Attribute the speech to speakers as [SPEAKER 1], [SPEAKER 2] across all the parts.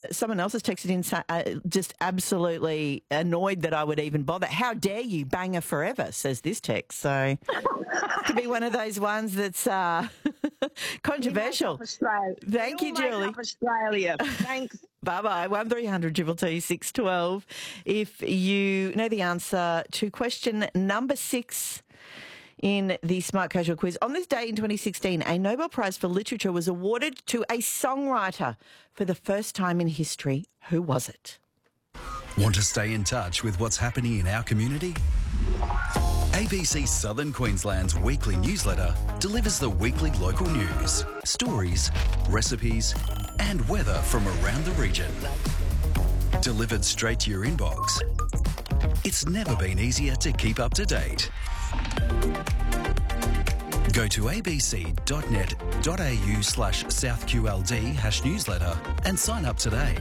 [SPEAKER 1] someone else has texted in just absolutely annoyed that I would even bother. How dare you, banger forever, says this text. So could be one of those ones that's controversial. Thank you, Julie.
[SPEAKER 2] Australia. Thanks.
[SPEAKER 1] Bye-bye. 1300 222 612. If you know the answer to question number 6 in the Smart Casual Quiz. On this day in 2016, a Nobel Prize for Literature was awarded to a songwriter for the first time in history. Who was it?
[SPEAKER 3] Want to stay in touch with what's happening in our community? ABC Southern Queensland's weekly newsletter delivers the weekly local news, stories, recipes, and weather from around the region. Delivered straight to your inbox. It's never been easier to keep up to date. Go to abc.net.au/SouthQLD/newsletter and sign up today.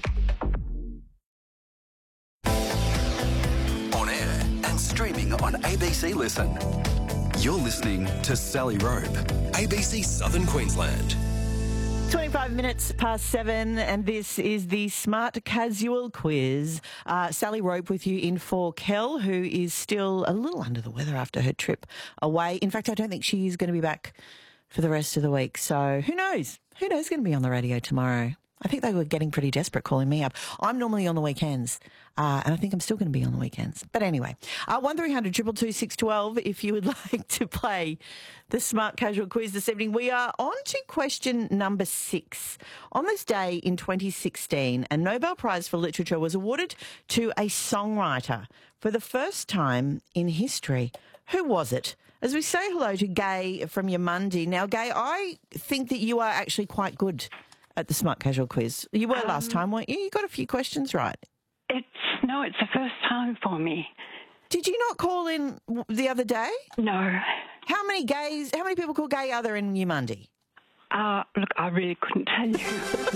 [SPEAKER 3] On air and streaming on ABC Listen. You're listening to Sally Rope, ABC Southern Queensland.
[SPEAKER 1] 25 minutes past 7, and this is the Smart Casual Quiz. Sally Rope with you in for Kel, who is still a little under the weather after her trip away. In fact, I don't think she's going to be back for the rest of the week. So who knows? Who knows going to be on the radio tomorrow? I think they were getting pretty desperate calling me up. I'm normally on the weekends, and I think I'm still going to be on the weekends. But anyway, 1300 222 612 if you would like to play the Smart Casual Quiz this evening. We are on to question number 6. On this day in 2016, a Nobel Prize for Literature was awarded to a songwriter for the first time in history. Who was it? As we say hello to Gay from Yamundi. Now, Gay, I think that you are actually quite good at the Smart Casual Quiz. You were last time, weren't you? You got a few questions right.
[SPEAKER 4] It's the first time for me.
[SPEAKER 1] Did you not call in the other day?
[SPEAKER 4] No.
[SPEAKER 1] How many people called Gay are there in Yamundi?
[SPEAKER 4] Look, I really couldn't tell you.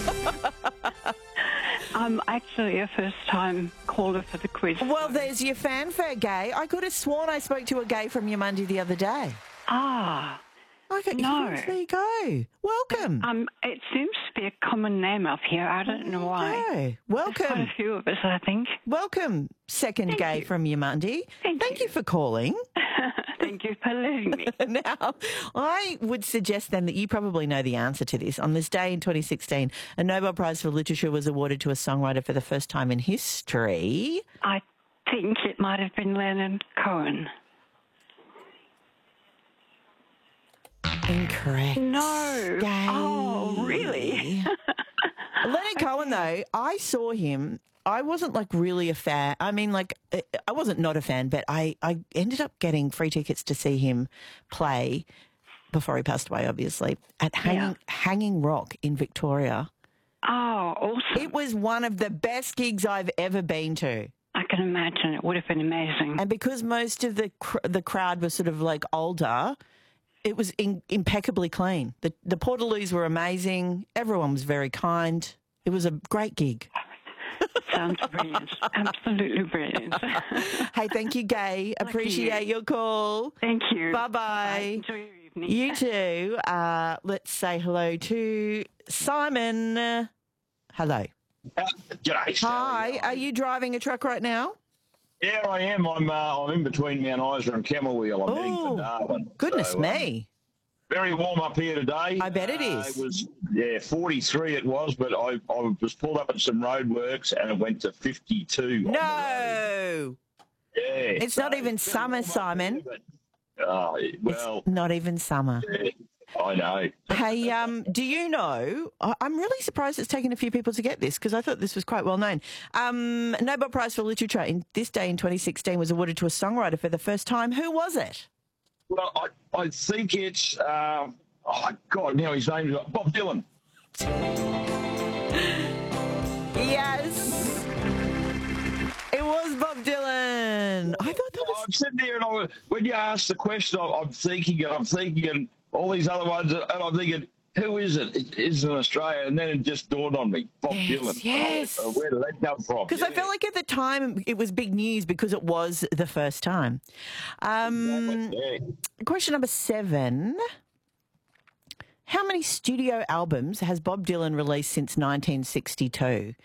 [SPEAKER 4] I'm actually a first-time caller for the quiz.
[SPEAKER 1] Well, there's your fanfare, Gay. I could have sworn I spoke to a Gay from Yamundi the other day. Okay,
[SPEAKER 4] no.
[SPEAKER 1] There you go. Welcome.
[SPEAKER 4] It seems to be a common name up here. I don't know why.
[SPEAKER 1] Okay. Welcome.
[SPEAKER 4] There's quite a few of us, I think.
[SPEAKER 1] Welcome, second Gay from Yamundi. Thank you for calling.
[SPEAKER 4] Thank you for letting me.
[SPEAKER 1] Now, I would suggest then that you probably know the answer to this. On this day in 2016, a Nobel Prize for Literature was awarded to a songwriter for the first time in history.
[SPEAKER 4] I think it might have been Leonard Cohen.
[SPEAKER 1] Incorrect.
[SPEAKER 4] No.
[SPEAKER 1] Gay.
[SPEAKER 4] Oh, really?
[SPEAKER 1] Leonard Cohen, though, I saw him. I wasn't really a fan. I mean, I wasn't not a fan, but I ended up getting free tickets to see him play before he passed away, obviously, at Hanging Rock in Victoria.
[SPEAKER 4] Oh, awesome.
[SPEAKER 1] It was one of the best gigs I've ever been to.
[SPEAKER 4] I can imagine. It would have been amazing.
[SPEAKER 1] And because most of the crowd was sort of older, it was impeccably clean. The Portaloos were amazing. Everyone was very kind. It was a great gig.
[SPEAKER 4] Sounds brilliant. Absolutely brilliant.
[SPEAKER 1] Hey, thank you, Gay. Appreciate your call.
[SPEAKER 4] Thank you.
[SPEAKER 1] Bye-bye.
[SPEAKER 4] Enjoy your evening.
[SPEAKER 1] You too. Let's say hello to Simon. Hello.
[SPEAKER 5] G'day.
[SPEAKER 1] Hi. Are you driving a truck right now?
[SPEAKER 5] Yeah, I am. I'm in between Mount Isa and Camberwell. I'm heading for Darwin.
[SPEAKER 1] Goodness me.
[SPEAKER 5] Very warm up here today.
[SPEAKER 1] I bet it is.
[SPEAKER 5] It was, 43 it was, but I was pulled up at some roadworks and it went to 52.
[SPEAKER 1] No.
[SPEAKER 5] Yeah.
[SPEAKER 1] It's not even summer, Simon.
[SPEAKER 5] It's
[SPEAKER 1] not even summer.
[SPEAKER 5] Yeah, I know.
[SPEAKER 1] Hey, do you know, I'm really surprised it's taken a few people to get this because I thought this was quite well known. Nobel Prize for Literature in this day in 2016 was awarded to a songwriter for the first time. Who was it?
[SPEAKER 5] Well, I think it's, now his name's Bob Dylan.
[SPEAKER 1] Yes. It was Bob Dylan. I thought that was...
[SPEAKER 5] I'm sitting there and when you ask the question, I'm thinking and all these other ones, and I'm thinking, who is it? It is in Australia. And then it just dawned on me, Bob Dylan.
[SPEAKER 1] Yes.
[SPEAKER 5] Where did that come from?
[SPEAKER 1] Because I felt like at the time it was big news because it was the first time. Question number 7. How many studio albums has Bob Dylan released since 1962?